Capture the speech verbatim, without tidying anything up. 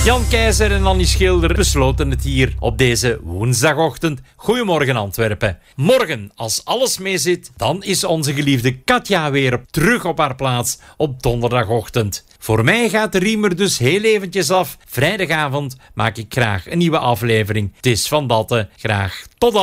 Jan Keizer en Annie Schilder besloten het hier op deze woensdagochtend. Goedemorgen Antwerpen. Morgen, als alles mee zit, dan is onze geliefde Katja weer terug op haar plaats op donderdagochtend. Voor mij gaat de riemer dus heel eventjes af. Vrijdagavond maak ik graag een nieuwe aflevering. Het is Van Datte. Graag tot dan.